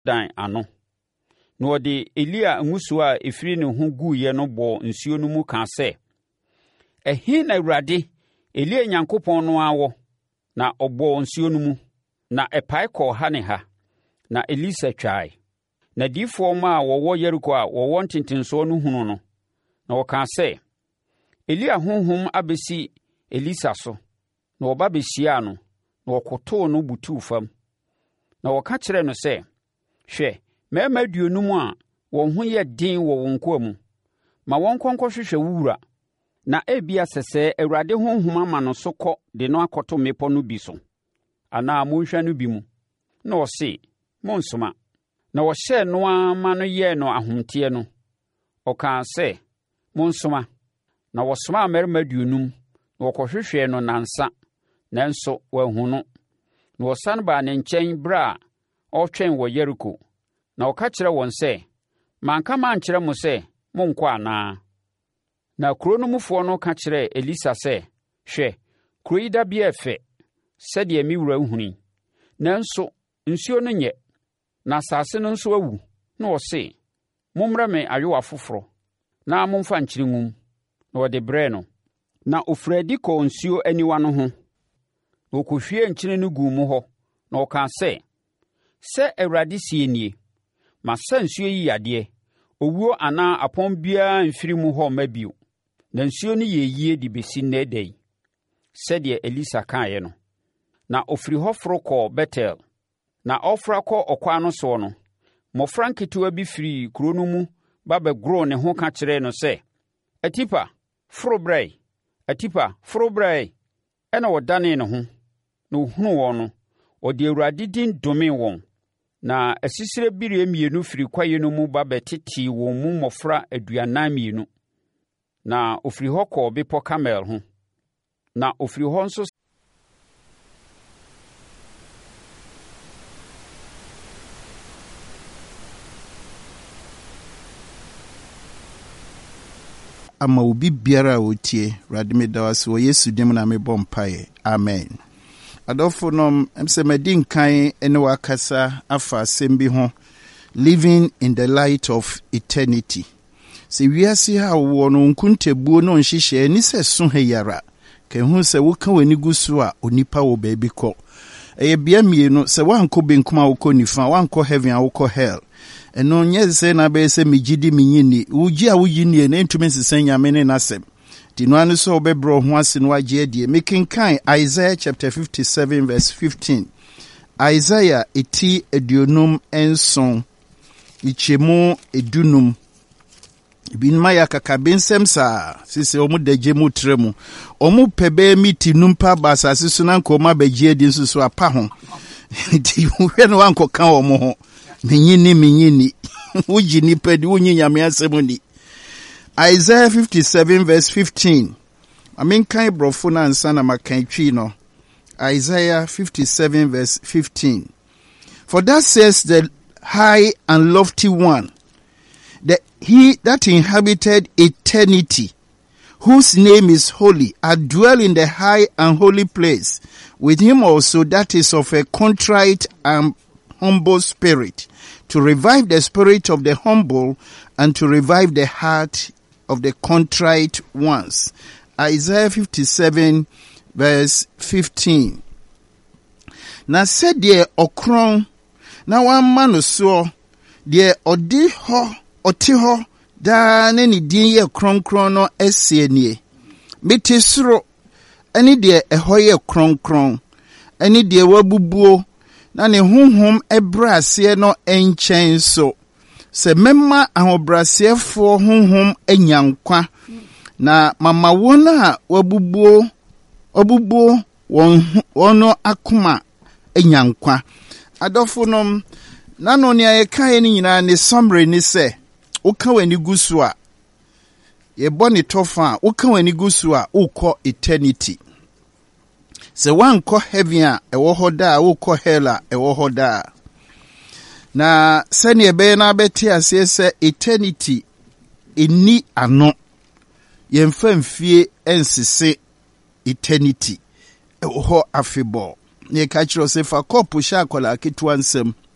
dan ano. Na ɔde Elia ngusuo a ɛfiri ne ho guiɛ no bɔɔ nsuo no mu kaa sɛ, ɛhe na Awurade Elia Nyankopɔn no ara wɔ? Na ɔbɔɔ nsuo no mu, na ɛpae kɔɔ ha ne ha, na Elisa twae. Na adiyifoɔ ma a wɔwɔ Yeriko a wɔwɔ ntentensoɔ no hunu no, na wɔkaa sɛ, Elia honhom abɛsi Elisa so, na wɔba bɛhyiaa no, na wɔkotoo no butuu fam. Na wɔka kyerɛɛ no sɛ, hwɛ, mmarima 50 a wɔn ho yɛ den wɔ wɔn nkoa mu, ma wɔn nkɔhwehwɛ wo wura, na ebia sɛ Awurade honhom ama no so kɔ de no akɔto mmepɔ no bi so, anaa monhwɛ no bi mu. Na ɔse, monsoma. Na wɔhyɛɛ no ara ma no yɛɛ no ahomteɛ no, ɔkaa sɛ, monsoma. Na wɔsomaa mmarima 50, na wɔkɔhwehwɛɛ no nansa, nanso wɔanhu no. Na wɔsane baa ne nkyɛn berɛ a ɔretwɛn wɔ Yeriko. Na ɔka kyerɛ wɔn sɛ, manka mankyerɛ mo sɛ monkɔ anaa? Na kuro no mufoɔ no ka kyerɛɛ Elisa sɛ, hwɛ, kuro yi dabea ɛfɛ, sɛdeɛ me wura huni. Nanso nsuo no nyɛ, na asase no nso awu. Na ɔse, mommrɛ me ayowa foforɔ, na momfa nkyene ngum. Na ɔde brɛɛ no. Na ɔfiri adi kɔɔ nsuo aniwa no ho. Na ɔkɔhwie nkyene no guu mu hɔ. Na ɔkaa sɛ Awurade sie nie, masa nsuo yi yadeɛ, owuo anaa apɔn biara mfiri mu hɔ mma bio. Na nsuo no yɛ yie de bɛsi nnɛ da yi, sɛdeɛ Elisa kaeɛ no. Na ɔfiri hɔ foro kɔɔ Betel. Na ɔfra kɔ ɔkwan no soɔ no, mmɔfra nketewa bi firi kuro no mu ba bɛgoroo ne ho ka kyerɛɛ no sɛ, Atipa, foro brɛ! Atipa, foro brɛ! Ɛna ɔdanee ne ho, na ɔhunuu wɔn no, ɔde Awurade din domee wɔn. Na asisire birie 2 firi kwaeɛ no mu ba bɛtetee wɔn mu mmɔfra 42. Na ɔfiri hɔ kɔɔ bepɔ Kamel ho. Na ɔfiri hɔ nso ama obi biara a wotie Awurade meda wo ase wɔ Yesu dim na mebɔ mpaeɛ. Amen. Adolfo nom emse medin kan ene wakasa afa asɛm bi ho, living in the light of eternity. Se wiase ha wo no nkuntebuo no nhyehyɛ ni sɛ so ha yara ka hu sɛ woka wani gu so a onipa wo baabi kɔ. Ɛyɛ bia mienu sɛ wankɔ benkum a wokɔ nifa, wankɔ heaven a wokɔ hell. Ɛno nyɛ sɛ na bɛyɛ sɛ megidi menyini wogi a woyini na ntumi nsesa nyame ne nasɛm. Tinuanu so obebro ho ase no agye adie. Mekenkan Isaiah chapter 57 verse 15. Isaiah eti aduonum enson ichemu edunum. Binma ya kakabensem sa sisi omu deje mu tremu. Omu pebe miti numpa basa sisu nanko ma begye adi nsusu apa ho. Ti hwe no anko kan omu ho. Menyini. Uji nipa di unyi nyame asɛm ni. Isaiah 57 verse 15. Kan brofo na ansa na makan twi no. Isaiah 57 verse 15. For that says the high and lofty one, he that inhabited eternity, whose name is holy, I dwell in the high and holy place, with him also that is of a contrite and humble spirit, to revive the spirit of the humble and to revive the heart of the contrite ones. Isaiah 57 verse 15. Na said ye okron, na wan mano so, de odi ho, oti ho, da ne ni din ye kron no esie nie. Meti soro, eni de eho ye kron, eni de wabubuo, na ne honhom ebrase no enchen so. Se memma ahobrasefo honhom enyankwa, na mama wona wabubuo wono akuma enyankwa. Adofo nom nano ne ayekae ni nyina ne summary ni se woka wani gusu a ye boni tofa a woka wani gusu a ukọ eternity. Se wankọ heaven a ewo hoda a ukọ hell a ewo hoda. Na sani ebe na beti ase se eternity eni ano yemfa mfie ensese eternity ewo ho afebo ne ka kiro se fa kopo sha akola ketu ansem